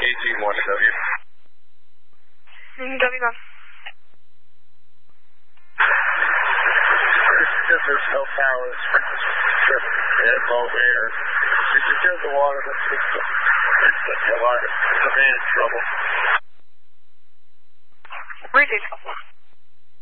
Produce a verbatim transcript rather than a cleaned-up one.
K G one to W. Mm, W one. Because there's no power, the sprinklers trip and low air. You can get the water that takes the the man in trouble. Reading.